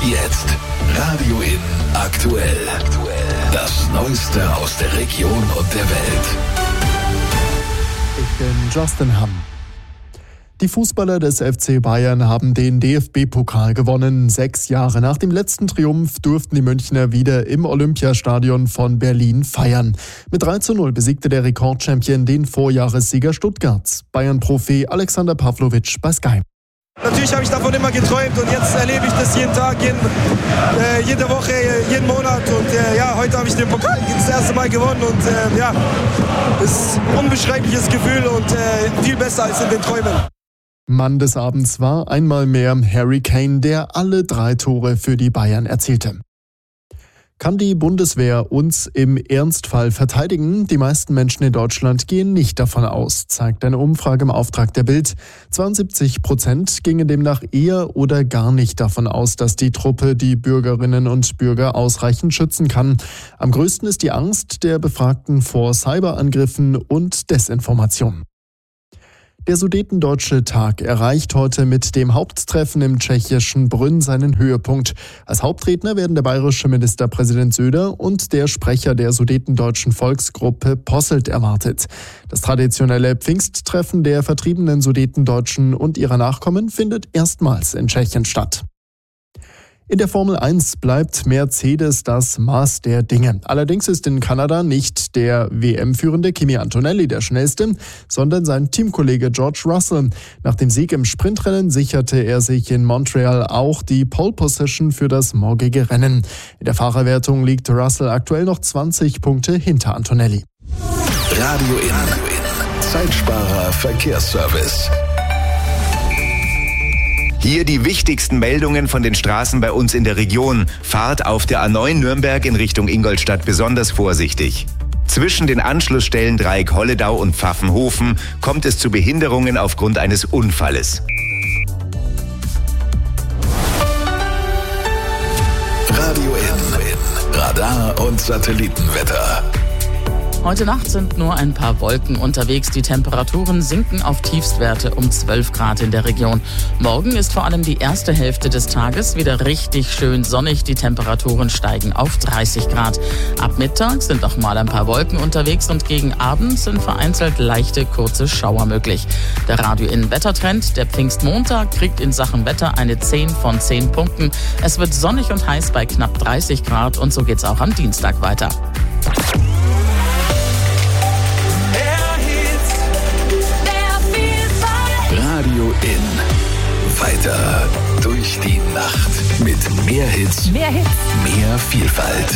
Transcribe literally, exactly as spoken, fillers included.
Jetzt Radio In aktuell. Das Neueste aus der Region und der Welt. Ich bin Justin Hamm. Die Fußballer des F C Bayern haben den D F B-Pokal gewonnen. Sechs Jahre nach dem letzten Triumph durften die Münchner wieder im Olympiastadion von Berlin feiern. Mit drei zu null besiegte der Rekordchampion den Vorjahressieger Stuttgart. Bayern-Profi Alexander Pavlovic bei Sky. Natürlich habe ich davon immer geträumt und jetzt erlebe ich das jeden Tag, jeden, äh, jede Woche, jeden Monat und äh, ja, heute habe ich den Pokal das erste Mal gewonnen und äh, ja, das ist ein unbeschreibliches Gefühl und äh, viel besser als in den Träumen. Mann des Abends war einmal mehr Harry Kane, der alle drei Tore für die Bayern erzielte. Kann die Bundeswehr uns im Ernstfall verteidigen? Die meisten Menschen in Deutschland gehen nicht davon aus, zeigt eine Umfrage im Auftrag der Bild. zweiundsiebzig Prozent gingen demnach eher oder gar nicht davon aus, dass die Truppe die Bürgerinnen und Bürger ausreichend schützen kann. Am größten ist die Angst der Befragten vor Cyberangriffen und Desinformation. Der Sudetendeutsche Tag erreicht heute mit dem Haupttreffen im tschechischen Brünn seinen Höhepunkt. Als Hauptredner werden der bayerische Ministerpräsident Söder und der Sprecher der sudetendeutschen Volksgruppe Posselt erwartet. Das traditionelle Pfingsttreffen der vertriebenen Sudetendeutschen und ihrer Nachkommen findet erstmals in Tschechien statt. In der Formel eins bleibt Mercedes das Maß der Dinge. Allerdings ist in Kanada nicht der W M-Führende Kimi Antonelli der Schnellste, sondern sein Teamkollege George Russell. Nach dem Sieg im Sprintrennen sicherte er sich in Montreal auch die Pole Position für das morgige Rennen. In der Fahrerwertung liegt Russell aktuell noch zwanzig Punkte hinter Antonelli. Radio In. Zeitsparer Verkehrsservice. Hier die wichtigsten Meldungen von den Straßen bei uns in der Region. Fahrt auf der A neun Nürnberg in Richtung Ingolstadt besonders vorsichtig. Zwischen den Anschlussstellen Dreieck-Holledau und Pfaffenhofen kommt es zu Behinderungen aufgrund eines Unfalles. Radio In. Radar und Satellitenwetter. Heute Nacht sind nur ein paar Wolken unterwegs. Die Temperaturen sinken auf Tiefstwerte um zwölf Grad in der Region. Morgen ist vor allem die erste Hälfte des Tages wieder richtig schön sonnig. Die Temperaturen steigen auf dreißig Grad. Ab Mittag sind noch mal ein paar Wolken unterwegs und gegen Abend sind vereinzelt leichte, kurze Schauer möglich. Der Radio-In-Wettertrend, der Pfingstmontag, kriegt in Sachen Wetter eine zehn von zehn Punkten. Es wird sonnig und heiß bei knapp dreißig Grad und so geht's auch am Dienstag weiter. Radio In. Weiter durch die Nacht mit mehr Hits, mehr Hits, mehr Vielfalt.